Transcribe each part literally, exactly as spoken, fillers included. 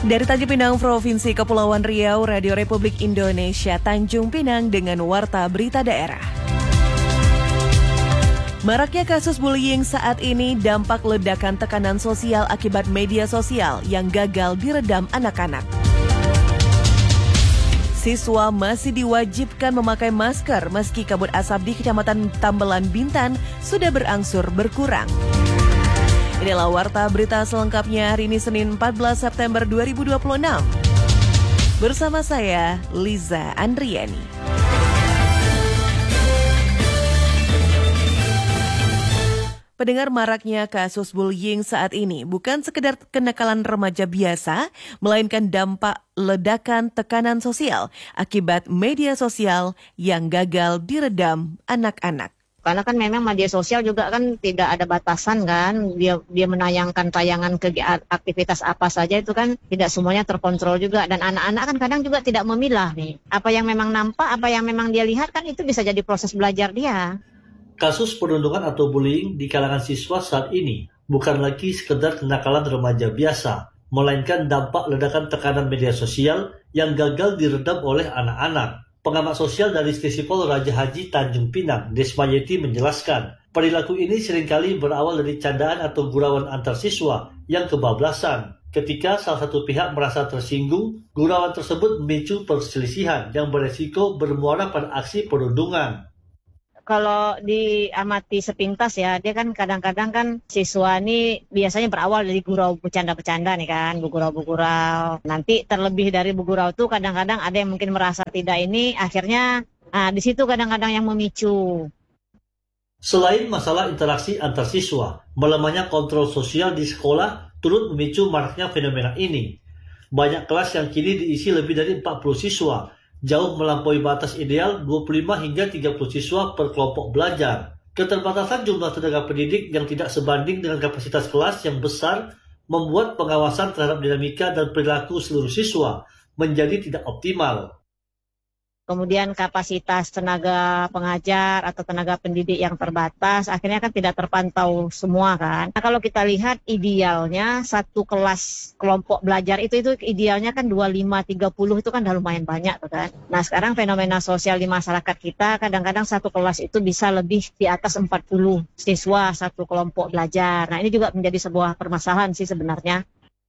Dari Tanjung Pinang, Provinsi Kepulauan Riau, Radio Republik Indonesia Tanjung Pinang dengan Warta Berita Daerah. Maraknya kasus bullying saat ini dampak ledakan tekanan sosial akibat media sosial yang gagal diredam anak-anak. Siswa masih diwajibkan memakai masker meski kabut asap di Kecamatan Tambelan, Bintan sudah berangsur berkurang. Inilah Warta Berita selengkapnya hari ini Senin empat belas September dua ribu dua puluh enam. Bersama saya, Liza Andriani. Pendengar, maraknya kasus bullying saat ini bukan sekedar kenakalan remaja biasa, melainkan dampak ledakan tekanan sosial akibat media sosial yang gagal diredam anak-anak. Karena kan memang media sosial juga kan tidak ada batasan kan, dia dia menayangkan tayangan ke aktivitas apa saja itu kan tidak semuanya terkontrol juga, dan anak-anak kan kadang juga tidak memilah nih. Apa yang memang nampak, apa yang memang dia lihat kan itu bisa jadi proses belajar dia. Kasus perundungan atau bullying di kalangan siswa saat ini bukan lagi sekedar kenakalan remaja biasa, melainkan dampak ledakan tekanan media sosial yang gagal diredam oleh anak-anak. Pengamat sosial dari Stisipol Raja Haji Tanjung Pinang, Desma Yeti menjelaskan, perilaku ini seringkali berawal dari candaan atau gurauan antar siswa yang kebablasan. Ketika salah satu pihak merasa tersinggung, gurauan tersebut memicu perselisihan yang beresiko bermuara pada aksi perundungan. Kalau diamati sepintas ya, dia kan kadang-kadang kan siswa ini biasanya berawal dari gurau bercanda-bercanda nih kan, bergurau-bergurau. Nanti terlebih dari bergurau tuh kadang-kadang ada yang mungkin merasa tidak ini, akhirnya nah, di situ kadang-kadang yang memicu. Selain masalah interaksi antar siswa, melemahnya kontrol sosial di sekolah turut memicu maraknya fenomena ini. Banyak kelas yang kini diisi lebih dari empat puluh siswa, jauh melampaui batas ideal dua puluh lima hingga tiga puluh siswa per kelompok belajar. Keterbatasan jumlah tenaga pendidik yang tidak sebanding dengan kapasitas kelas yang besar membuat pengawasan terhadap dinamika dan perilaku seluruh siswa menjadi tidak optimal. Kemudian kapasitas tenaga pengajar atau tenaga pendidik yang terbatas, akhirnya kan tidak terpantau semua kan. Nah, kalau kita lihat idealnya satu kelas kelompok belajar itu itu idealnya kan dua puluh lima tiga puluh itu kan udah lumayan banyak tuh kan. Nah, sekarang fenomena sosial di masyarakat kita kadang-kadang satu kelas itu bisa lebih di atas empat puluh siswa satu kelompok belajar. Nah, ini juga menjadi sebuah permasalahan sih sebenarnya.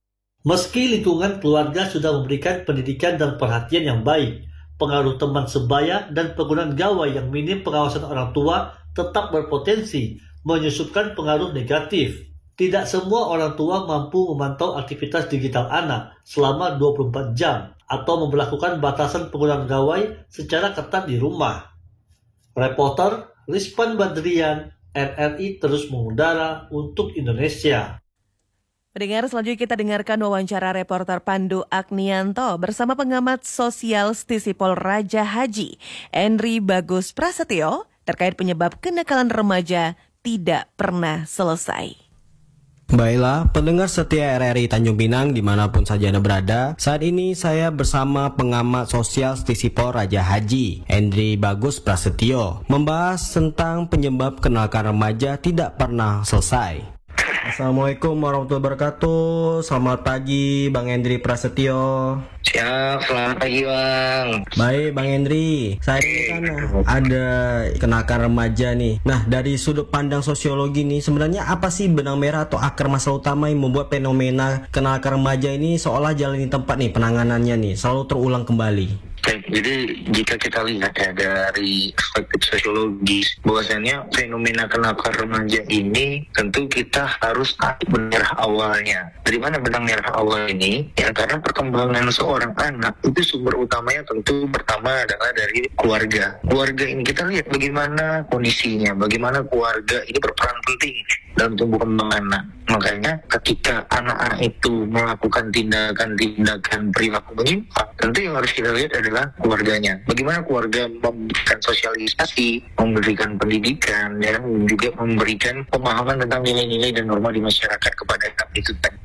Meski lingkungan keluarga sudah memberikan pendidikan dan perhatian yang baik, pengaruh teman sebaya dan penggunaan gawai yang minim pengawasan orang tua tetap berpotensi menyusupkan pengaruh negatif. Tidak semua orang tua mampu memantau aktivitas digital anak selama dua puluh empat jam atau memberlakukan batasan penggunaan gawai secara ketat di rumah. Reporter Rizpan Badrian, R R I terus mengudara untuk Indonesia. Pendengar, selanjutnya kita dengarkan wawancara reporter Pandu Agnianto bersama pengamat sosial Stisipol Raja Haji, Henry Bagus Prasetyo, terkait penyebab kenakalan remaja tidak pernah selesai. Baiklah, pendengar setia R R I Tanjung Pinang dimanapun saja Anda berada. Saat ini saya bersama pengamat sosial Stisipol Raja Haji, Henry Bagus Prasetyo, membahas tentang penyebab kenakalan remaja tidak pernah selesai. Assalamualaikum warahmatullahi wabarakatuh. Selamat pagi Bang Henry Prasetyo. Siap, selamat pagi Bang. Baik Bang Henry, saya ini kan ada kenakalan remaja nih. Nah, dari sudut pandang sosiologi nih, sebenarnya apa sih benang merah atau akar masalah utama yang membuat fenomena kenakalan remaja ini seolah jalan di tempat nih penanganannya nih selalu terulang kembali? Baik, jadi jika kita lihat ya dari perspektif sosiologis, bahwasannya fenomena kenakalan remaja ini tentu kita harus tahu benang merah awalnya. Dari mana benang merah awal ini? Ya karena perkembangan seorang anak itu sumber utamanya tentu pertama adalah dari keluarga. Keluarga ini kita lihat bagaimana kondisinya, bagaimana keluarga ini berperan penting dalam tumbuh kembang anak. Makanya ketika anak-anak itu melakukan tindakan-tindakan perilaku menyimpang, tentu yang harus kita lihat adalah keluarganya. Bagaimana keluarga memberikan sosialisasi, memberikan pendidikan, dan juga memberikan pemahaman tentang nilai-nilai dan norma di masyarakat kepada anak itu.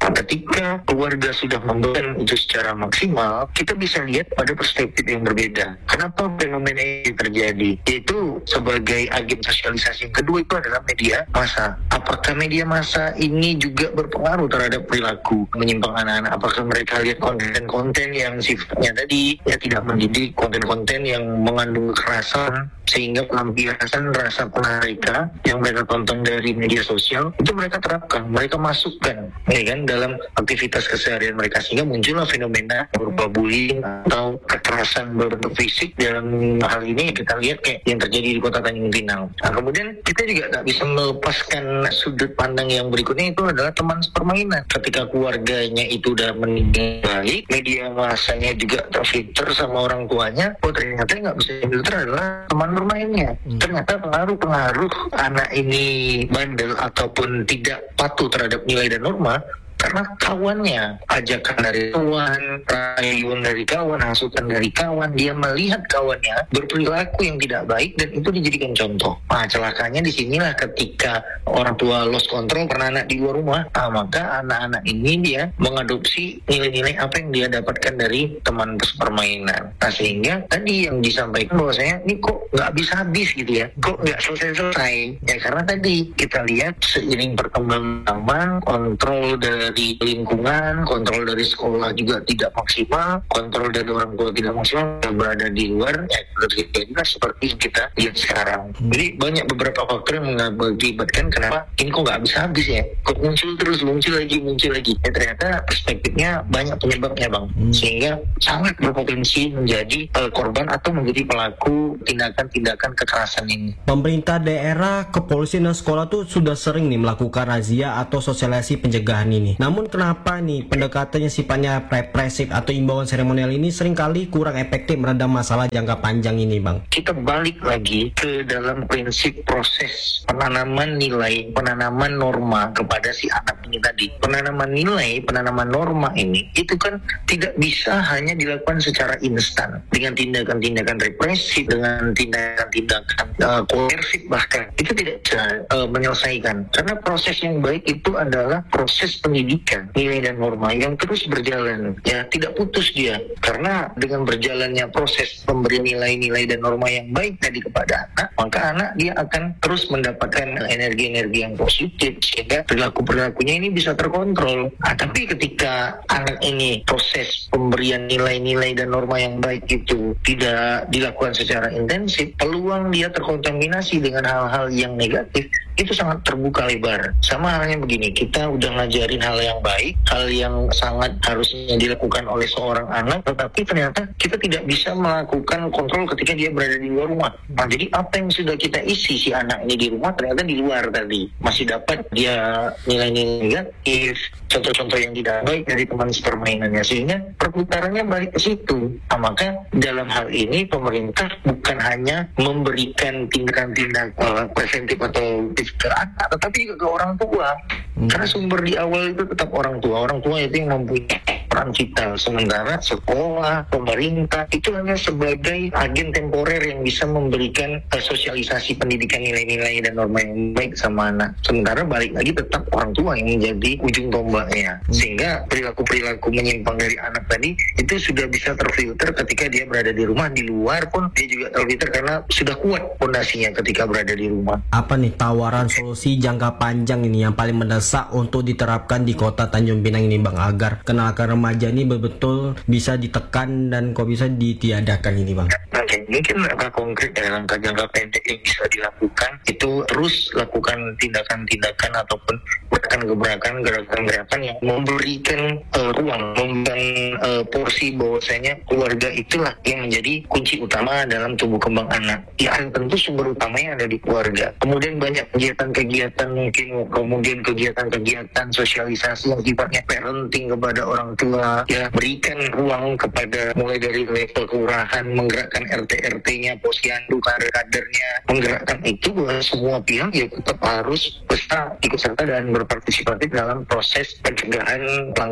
Ketika keluarga sudah memberikan itu secara maksimal, kita bisa lihat pada perspektif yang berbeda. Kenapa fenomena ini terjadi? Yaitu sebagai agen sosialisasi yang kedua itu adalah media massa. Apakah media massa ini juga berpengaruh terhadap perilaku menyimpang anak-anak? Apakah mereka lihat konten-konten yang sifatnya tadi ya tidak mendidik, konten-konten yang mengandung kekerasan, sehingga pelampiasan rasa penarika yang mereka tonton dari media sosial itu mereka terapkan, mereka masukkan ya kan dalam aktivitas keseharian mereka, sehingga muncullah fenomena berupa bullying atau kekerasan berbentuk fisik. Dalam hal ini kita lihat kayak yang terjadi di Kota Tanjung Pinang. Nah, kemudian kita juga tak bisa melepaskan sudut pandang yang berikutnya, itu adalah teman sepermainan. Ketika keluarganya itu udah meninggal baik, media massanya juga terfilter sama orang tuanya, oh ternyata nggak bisa filter adalah teman bermainnya. Hmm. Ternyata pengaruh-pengaruh anak ini bandel ataupun tidak patuh terhadap nilai dan norma karena kawannya, ajakan dari kawan, rayuan dari kawan, hasutan dari kawan, dia melihat kawannya berperilaku yang tidak baik dan itu dijadikan contoh. Nah, celakanya di sinilah ketika orang tua lost control karena anak di luar rumah, nah, maka anak-anak ini dia mengadopsi nilai-nilai apa yang dia dapatkan dari teman permainan. Nah, sehingga tadi yang disampaikan bahwasanya ini kok nggak habis-habis gitu ya, kok nggak selesai-selesai. Ya karena tadi kita lihat seiring perkembangan zaman, kontrol dari dari lingkungan, kontrol dari sekolah juga tidak maksimal, kontrol dari orang tua tidak maksimal, berada di luar, ya juga seperti yang kita lihat sekarang. Jadi banyak beberapa faktor yang mengakibatkan kenapa ini kok nggak habis-habis ya, kok muncul terus, muncul lagi, muncul lagi. Ya, ternyata perspektifnya banyak penyebabnya bang, sehingga sangat berpotensi menjadi uh, korban atau menjadi pelaku tindakan-tindakan kekerasan ini. Pemerintah daerah, kepolisian dan sekolah tuh sudah sering nih melakukan razia atau sosialisasi pencegahan ini. Namun kenapa nih pendekatannya sifatnya represif atau imbauan seremonial ini seringkali kurang efektif meredam masalah jangka panjang ini, Bang? Kita balik lagi ke dalam prinsip proses penanaman nilai, penanaman norma kepada si anak ini tadi. Penanaman nilai, penanaman norma ini itu kan tidak bisa hanya dilakukan secara instan dengan tindakan-tindakan represif, dengan tindakan-tindakan uh, koersif, bahkan itu tidak bisa uh, menyelesaikan. Karena proses yang baik itu adalah proses pendidikan nilai dan norma yang terus berjalan, ya tidak putus dia. Karena dengan berjalannya proses pemberian nilai-nilai dan norma yang baik tadi kepada anak, maka anak dia akan terus mendapatkan energi-energi yang positif sehingga perilaku-perilakunya ini bisa terkontrol. Nah, tapi ketika anak ini proses pemberian nilai-nilai dan norma yang baik itu tidak dilakukan secara intensif, peluang dia terkontaminasi dengan hal-hal yang negatif itu sangat terbuka lebar. Sama halnya begini, kita udah ngajarin hal yang baik, hal yang sangat harusnya dilakukan oleh seorang anak, tetapi ternyata kita tidak bisa melakukan kontrol ketika dia berada di luar rumah. Nah, jadi apa yang sudah kita isi si anak ini di rumah, ternyata di luar tadi masih dapat dia nilai-nilai negatif, contoh-contoh yang tidak baik dari teman sepermainannya, sehingga perputarannya balik ke situ. Nah, maka dalam hal ini pemerintah bukan hanya memberikan tindakan-tindakan uh, preventif atau ke anak, tetapi juga ke orang tua. Hmm. Karena sumber di awal itu tetap orang tua. Orang tua itu yang mempunyai peran vital. Sementara sekolah, pemerintah itu hanya sebagai agen temporer yang bisa memberikan uh, sosialisasi pendidikan nilai-nilai dan norma yang baik sama anak. Sementara balik lagi tetap orang tua yang menjadi ujung tombaknya. Hmm. Sehingga perilaku-perilaku menyimpang dari anak tadi itu sudah bisa terfilter ketika dia berada di rumah. Di luar pun dia juga terfilter karena sudah kuat fondasinya ketika berada di rumah. Apa nih tawaran solusi jangka panjang ini yang paling mendesak untuk diterapkan di Kota Tanjung Pinang ini, Bang, agar kenakalan remaja ini betul-betul bisa ditekan dan kok bisa ditiadakan ini, Bang? Oke, mungkin langkah konkret ya, langkah jangka pendek yang bisa dilakukan itu terus lakukan tindakan-tindakan ataupun gerakan-gerakan, gerakan-gerakan yang memberikan uh, ruang, memberikan uh, porsi bahwasanya keluarga itulah yang menjadi kunci utama dalam tumbuh kembang anak. Ya tentu sumber utamanya ada di keluarga. Kemudian banyak kegiatan-kegiatan, mungkin kemudian kegiatan-kegiatan sosialisasi yang sifatnya parenting kepada orang tua, ya berikan ruang kepada mulai dari level kelurahan, menggerakkan R T R T-nya, posyandu, kader-kadernya, menggerakkan itu bahwa semua pihak ya tetap harus bisa ikut serta dan berpartisipatif dalam proses pencegahan pelanggaran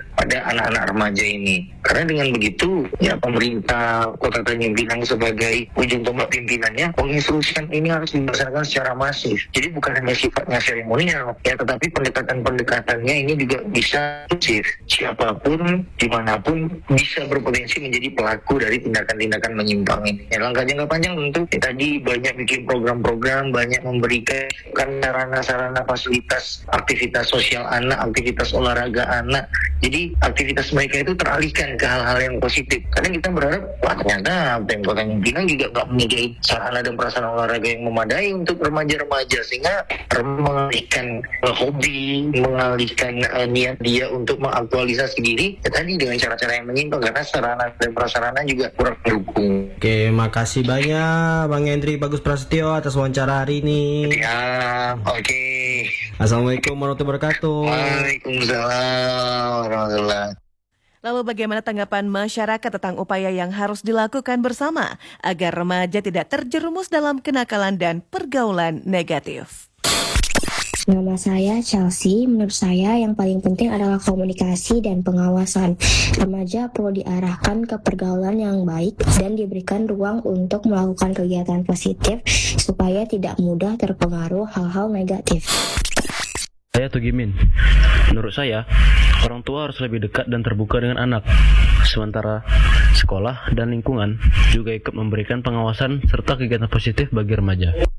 pada anak-anak remaja ini. Karena dengan begitu, ya pemerintah Kota Tanjung Pinang sebagai ujung tombak pimpinannya menginstruksikan ini harus dilaksanakan secara masif. Jadi bukan hanya sifatnya seremonial, ya, tetapi pendekatan-pendekatannya ini juga bisa masif. Siapapun, dimanapun bisa berpotensi menjadi pelaku dari tindakan-tindakan menyimpang ini. Ya, langkah jangka panjang tentu ya, tadi banyak bikin program-program, banyak memberikan kan sarana-sarana fasilitas aktivitas sosial anak, aktivitas olahraga anak. Jadi aktivitas mereka itu teralihkan ke hal-hal yang positif. Karena kita berharap, wah ternyata Pemkot Tanjung Pinang juga nggak menyediakan sarana dan prasarana olahraga yang memadai untuk remaja-remaja, sehingga mengalihkan uh, hobi, mengalihkan uh, niat dia untuk mengaktualisasi diri, ya tadi dengan cara-cara yang menyimpang, karena sarana dan prasarana juga kurang mendukung. Oke, makasih banyak Bang Hendri Bagus Prasetyo atas wawancara hari ini. Ya, oke. Okay. Assalamualaikum warahmatullahi wabarakatuh. Waalaikumsalam warahmatullahi. Lalu bagaimana tanggapan masyarakat tentang upaya yang harus dilakukan bersama agar remaja tidak terjerumus dalam kenakalan dan pergaulan negatif? Nama saya Chelsea. Menurut saya yang paling penting adalah komunikasi dan pengawasan. Remaja perlu diarahkan ke pergaulan yang baik dan diberikan ruang untuk melakukan kegiatan positif supaya tidak mudah terpengaruh hal-hal negatif. Saya Tugimin. Menurut saya, orang tua harus lebih dekat dan terbuka dengan anak. Sementara sekolah dan lingkungan juga ikut memberikan pengawasan serta kegiatan positif bagi remaja.